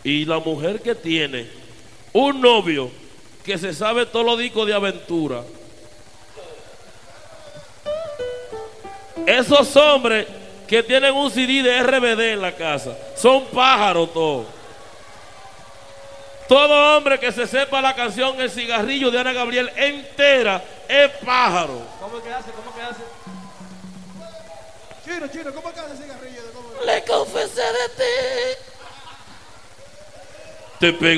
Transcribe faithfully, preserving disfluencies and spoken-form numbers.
Y la mujer que tiene un novio que se sabe todos los discos de aventura. Esos hombres que tienen un C D de R B D en la casa son pájaros todos. Todo hombre que se sepa la canción El cigarrillo de Ana Gabriel entera es pájaro. ¿Cómo que hace? ¿Cómo que hace? Chino, chino, ¿cómo que hace el cigarrillo? ¿Cómo? Le confesé de ti. Te pego.